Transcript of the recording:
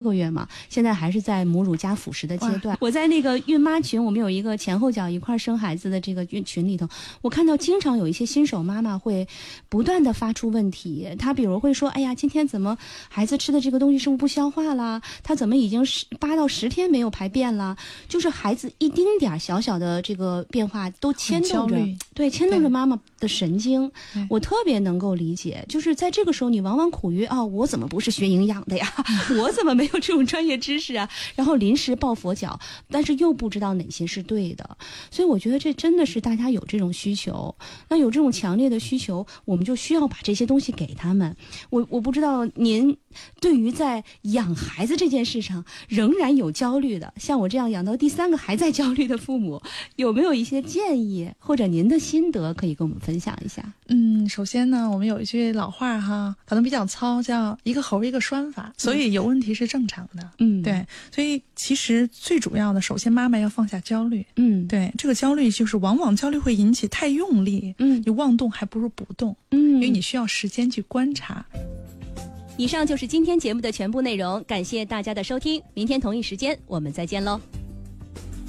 个月嘛，现在还是在母乳加辅食的阶段。我在那个孕妈群，我们有一个前后脚一块生孩子的这个群里头，我看到经常有一些新手妈妈会不断的发出问题，她比如会说，哎呀，今天怎么孩子吃的这个东西是不是不消化啦？他怎么已经8到10天没有排便了？就是孩子一丁点小小的这个变化都牵动着，对，牵动着妈妈的神经。我特别能够理解，就是在这个时候你往往苦于我怎么不是学营养的呀？我怎么没有这种专业知识啊？然后临时抱佛脚，但是又不知道哪些是对的。所以我觉得这真的是大家有这种需求，那有这种强烈的需求，我们就需要把这些东西给他们。我不知道您对于在养孩子这件事上仍然有焦虑的，像我这样养到第3个还在焦虑的父母，有没有一些建议或者您的心得可以跟我们分享一下？ 首先呢，我们有一句老话哈，可能比较糙，叫一个猴一个拴法，所以有问题是正常的。对，所以其实最主要的，首先妈妈要放下焦虑。对，这个焦虑就是往往焦虑会引起太用力，你妄动还不如不动，因为你需要时间去观察。 以上就是今天节目的全部内容，感谢大家的收听，明天同一时间我们再见喽。